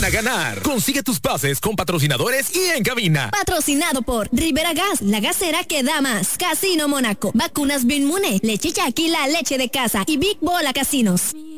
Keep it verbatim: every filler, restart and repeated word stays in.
a ganar. Consigue tus pases con patrocinadores y en cabina. Patrocinado por Rivera Gas, la gasera que da más. Casino Mónaco, vacunas Binmune, leche Jackie, la leche de casa y Big Bola Casinos.